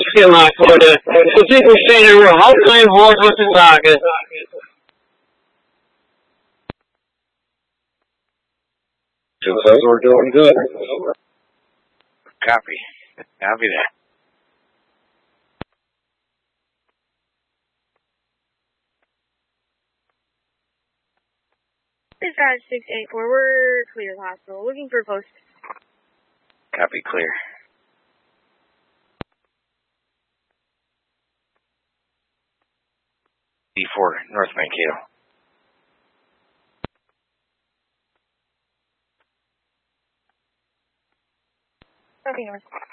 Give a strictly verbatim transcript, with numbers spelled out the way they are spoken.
gemaakt worden. Dus dit is verder een half woord wat te maken. So we're doing good. Copy. Copy that. Dispatch six eight four, we're clear the hospital. Looking for post. Copy, clear. D four, North Mankato. Copy, North.